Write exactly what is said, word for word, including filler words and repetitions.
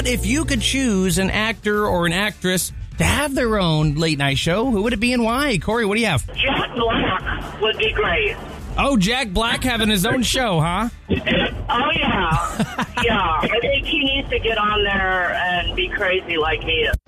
But if you could choose an actor or an actress to have their own late night show, who would it be and why? Corey, what do you have? Jack Black would be great. Oh, Jack Black having his own show, huh? Oh, yeah. Yeah. I think he needs to get on there and be crazy like he is.